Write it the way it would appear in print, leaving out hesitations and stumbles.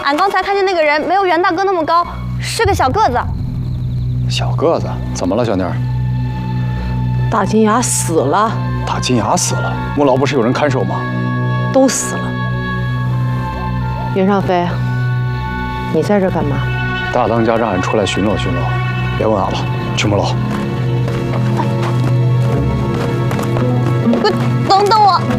俺刚才看见那个人没有袁大哥那么高，是个小个子。 小个子，怎么了，小妮儿？ 大金牙死了。 大金牙死了，母老不是有人看守吗？ 都死了。袁尚飞，你在这干嘛？ 大当家让俺出来巡逻巡逻，别问俺了，去母老。 等等我。